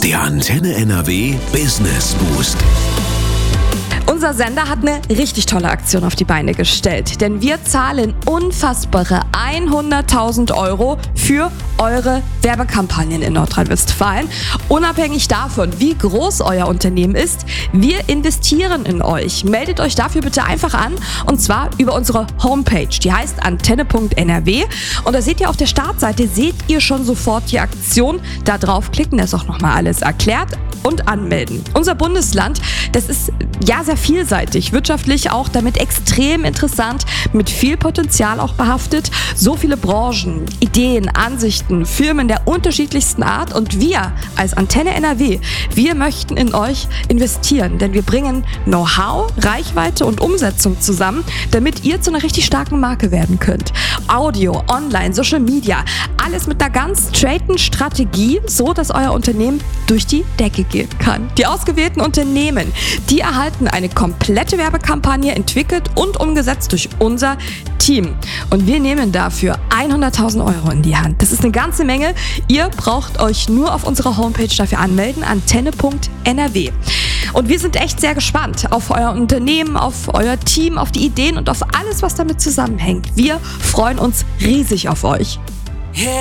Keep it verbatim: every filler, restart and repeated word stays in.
Der Antenne N R W Business Boost. Unser Sender hat eine richtig tolle Aktion auf die Beine gestellt, denn wir zahlen unfassbare hunderttausend Euro für eure Werbekampagnen in Nordrhein-Westfalen. Unabhängig davon, wie groß euer Unternehmen ist, wir investieren in euch. Meldet euch dafür bitte einfach an, und zwar über unsere Homepage. Die heißt antenne punkt n r w, und da seht ihr auf der Startseite, seht ihr schon sofort die Aktion. Da draufklicken, da ist auch nochmal alles erklärt, und anmelden. Unser Bundesland, das ist ja sehr vielseitig, wirtschaftlich auch damit extrem interessant, mit viel Potenzial auch behaftet. So viele Branchen, Ideen, Ansichten, Firmen der unterschiedlichsten Art, und wir als Antenne N R W, wir möchten in euch investieren, denn wir bringen Know-how, Reichweite und Umsetzung zusammen, damit ihr zu einer richtig starken Marke werden könnt. Audio, Online, Social Media, alles mit einer ganz straighten Strategie, so dass euer Unternehmen durch die Decke gehen kann. Die ausgewählten Unternehmen, die erhalten eine komplette Werbekampagne entwickelt und umgesetzt durch unser Team. Und wir nehmen dafür hunderttausend Euro in die Hand. Das ist eine ganze Menge. Ihr braucht euch nur auf unserer Homepage dafür anmelden, antenne punkt n r w. Und wir sind echt sehr gespannt auf euer Unternehmen, auf euer Team, auf die Ideen und auf alles, was damit zusammenhängt. Wir freuen uns riesig auf euch.